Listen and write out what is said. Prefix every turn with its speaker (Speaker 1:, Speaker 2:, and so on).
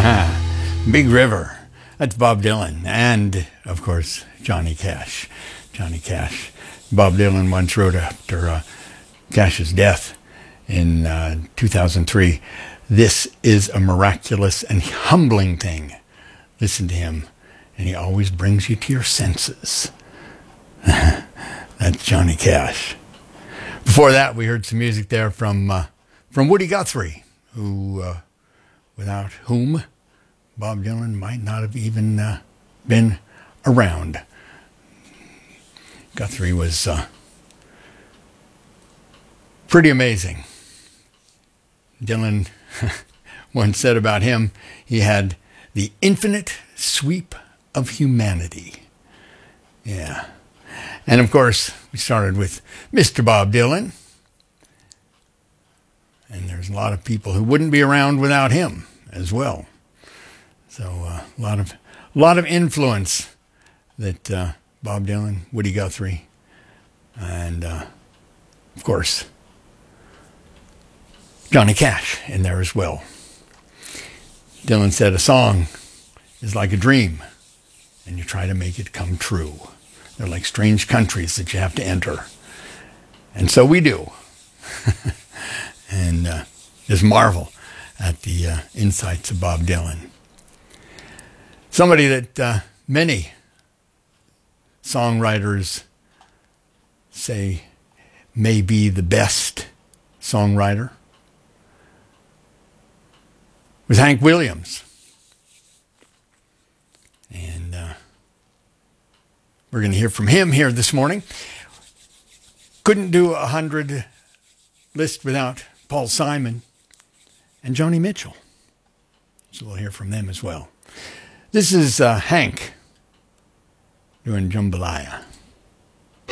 Speaker 1: Big River. That's Bob Dylan. And, of course, Johnny Cash. Johnny Cash. Bob Dylan once wrote after Cash's death in 2003, "This is a miraculous and humbling thing. Listen to him, and he always brings you to your senses." That's Johnny Cash. Before that, we heard some music there from Woody Guthrie, who, without whom Bob Dylan might not have even been around. Guthrie was pretty amazing. Dylan once said about him, he had the infinite sweep of humanity. Yeah. And of course, we started with Mr. Bob Dylan. And there's a lot of people who wouldn't be around without him as well. So a lot of influence that Bob Dylan, Woody Guthrie, and of course Johnny Cash in there as well. Dylan said a song is like a dream, and you try to make it come true. They're like strange countries that you have to enter, and so we do. And just marvel at the insights of Bob Dylan. Somebody that many songwriters say may be the best songwriter was Hank Williams. And we're going to hear from him here this morning. Couldn't do a 100 list without Paul Simon and Joni Mitchell. So we'll hear from them as well. This is Hank doing Jambalaya.